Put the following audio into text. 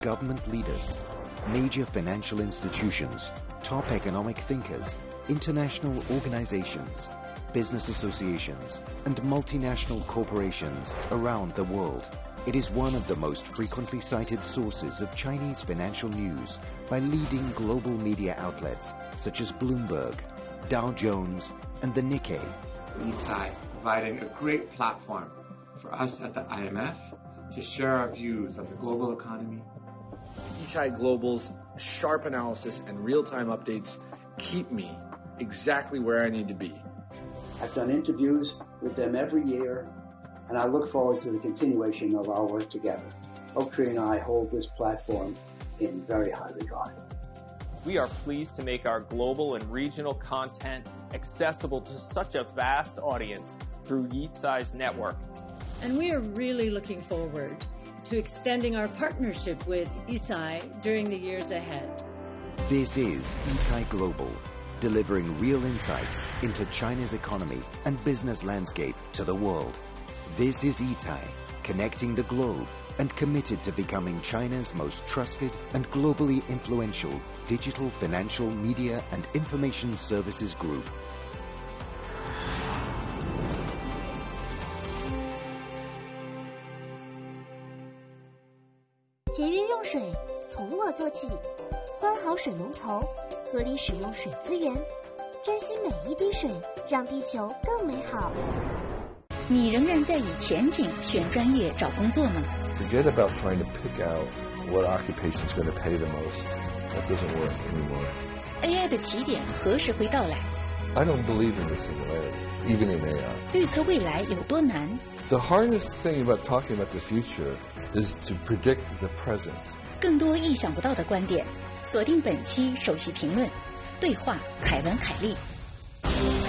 government leaders, major financial institutions, top economic thinkers, international organizations, business associations, and multinational corporations around the world. It is one of the most frequently cited sources of Chinese financial news by leading global media outlets such as Bloomberg, Dow Jones, and the Nikkei. Eatsai providing a great platform for us at the IMF to share our views on the global economy. Eatsai Global's sharp analysis and real-time updates keep me exactly where I need to be. I've done interviews with them every year, and I look forward to the continuation of our work together. Oaktree and I hold this platform in very high regard. We are pleased to make our global and regional content accessible to such a vast audience through Eatsai's network. And we are really looking forward to extending our partnership with Eatsai during the years ahead. This is Eatsai Global, delivering real insights into China's economy and business landscape to the world. This is Eatsai, connecting the globe and committed to becoming China's most trusted and globally influential digital financial media and information services group. 节约用水，从我做起，关好水龙头，合理使用水资源，珍惜每一滴水，让地球更美好。 你仍然在以前景选专业找工作吗？ Forget about trying to pick out what occupation is going to pay the most. That doesn't work anymore. AI 的起点何时会到来？ I don't believe in the singularity, even in AI. 预测未来有多难？ The hardest thing about talking about the future is to predict the present. 更多意想不到的观点，锁定本期首席评论，对话凯文·凯利。